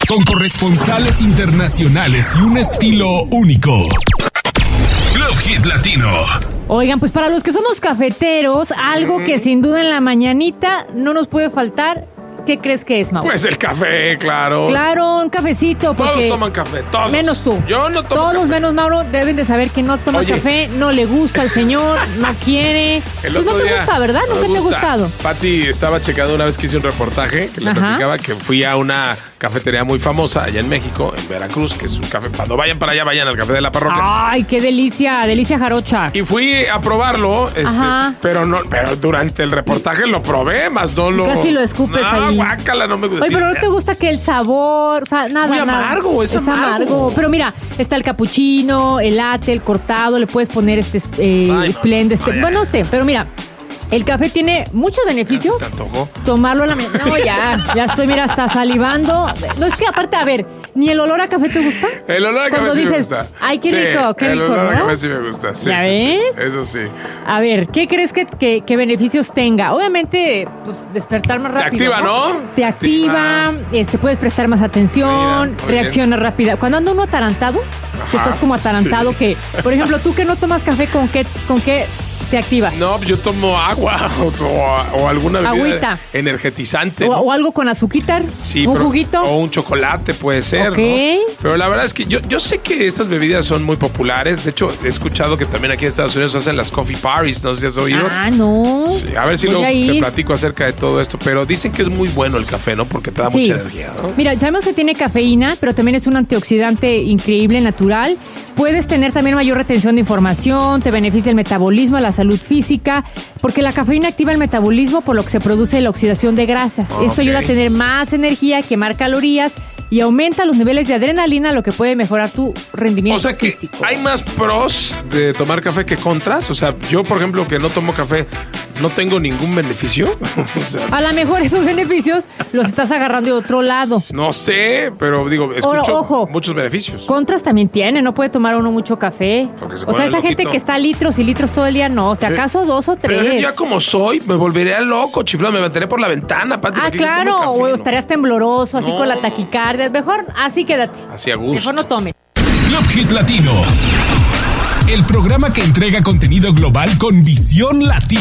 Con corresponsales internacionales y un estilo único. Club Hit Latino. Oigan, pues para los que somos cafeteros, algo que sin duda en la mañanita no nos puede faltar. ¿Qué crees que es, Mauro? Pues el café, claro. Claro, un cafecito. Todos toman café, todos. Menos tú. Yo no tomo Todos café. menos Mauro deben de saber que no toma café, no le gusta al señor, no quiere. El Pues otro no te día, gusta, ¿verdad? no Nunca me te ha gusta. gustado. Pati estaba checando una vez que hice un reportaje que le platicaba que fui a una cafetería muy famosa allá en México, en Veracruz, que es un café. Cuando vayan para allá, vayan al café de la parroquia. Ay, qué delicia, delicia jarocha. Y fui a probarlo, pero durante el reportaje lo probé, más no lo... Casi lo escupes ahí. Guácala, no me gusta. Oye, pero no te gusta que el sabor, o sea, nada, muy amargo, es amargo. Pero mira, está el capuchino, el latte, el cortado, le puedes poner Splenda, bueno, no sé, pero mira, el café tiene muchos beneficios. ¿Te antojó? Tomarlo a la mañana. No, ya estoy, mira, hasta salivando. No, es que aparte, a ver, ¿ni el olor a café te gusta? El olor a café sí me gusta. Ay, qué rico, qué rico, el olor a ¿no? café sí me gusta. Sí, ¿Ya sí, ves? sí, eso sí. A ver, ¿qué crees que beneficios tenga? Obviamente, pues, despertar más rápido. Te activa, ¿no? Te activa, puedes prestar más atención, Mira, reacciona rápida. Cuando anda uno atarantado, que estás como atarantado, que, por ejemplo, tú que no tomas café, ¿con qué te activas? No, yo tomo agua o alguna bebida Agüita. energetizante. O algo con azuquitar, Sí, un juguito. O un chocolate puede ser, Ok. ¿no? Pero la verdad es que yo sé que estas bebidas son muy populares. De hecho, he escuchado que también aquí en Estados Unidos hacen las coffee parties. No sé si has oído. Ah, no. Sí, a ver si Voy luego a ir. te platico acerca de todo esto. Pero dicen que es muy bueno el café, ¿no? Porque te da mucha energía, ¿no? Mira, sabemos que tiene cafeína, pero también es un antioxidante increíble, natural. Puedes tener también mayor retención de información, te beneficia el metabolismo, la salud física, porque la cafeína activa el metabolismo, por lo que se produce la oxidación de grasas. Esto ayuda a tener más energía, quemar calorías y aumenta los niveles de adrenalina, lo que puede mejorar tu rendimiento O sea que físico. hay más pros de tomar café que contras. O sea, yo, por ejemplo, que no tomo café, no tengo ningún beneficio. O sea, A lo mejor esos beneficios los estás agarrando de otro lado. no sé, pero digo, escucho ojo. muchos beneficios. Contras también tiene, no puede tomar uno mucho café. Porque se O sea, pone esa gente loquito. que está litros y litros todo el día, no. O sea, acaso 2 o 3. Pero yo ya como soy, me volvería loco, chiflado, me meteré por la ventana, Pati. Ah, ¿para qué yo tomo claro, café, o no? estarías tembloroso, así No, con la no. taquicardia. Mejor así quédate. Así a gusto. Mejor no tome. Club Hit Latino. El programa que entrega contenido global con visión latina.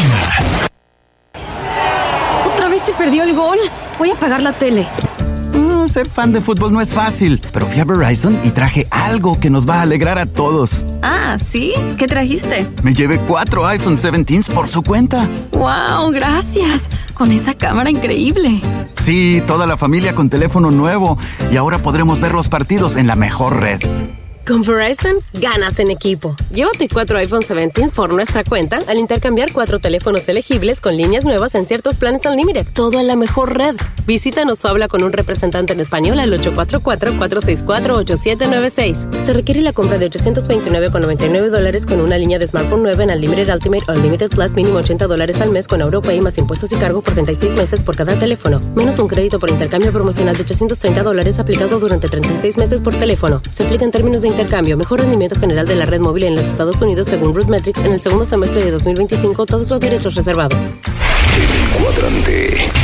¿Otra vez se perdió el gol? Voy a apagar la tele. Ser fan de fútbol no es fácil, pero fui a Verizon y traje algo que nos va a alegrar a todos. Ah, ¿sí? ¿Qué trajiste? Me llevé 4 iPhone 17 por su cuenta. ¡Wow! Gracias. Con esa cámara increíble. Sí, toda la familia con teléfono nuevo y ahora podremos ver los partidos en la mejor red. Con Verizon, ganas en equipo. Llévate 4 iPhone 17 por nuestra cuenta al intercambiar 4 teléfonos elegibles con líneas nuevas en ciertos planes Unlimited. Todo a la mejor red. Visítanos o habla con un representante en español al 844-464-8796. Se requiere la compra de $829.99 con una línea de smartphone nueva en Unlimited Ultimate o Unlimited Plus, mínimo $80 al mes con AuroPay más impuestos y cargo por 36 meses por cada teléfono. Menos un crédito por intercambio promocional de $830 aplicado durante 36 meses por teléfono. Se aplica en términos de intercambio. Mejor rendimiento general de la red móvil en los Estados Unidos según RootMetrics en el segundo semestre de 2025. Todos los derechos reservados. El Cuadrante.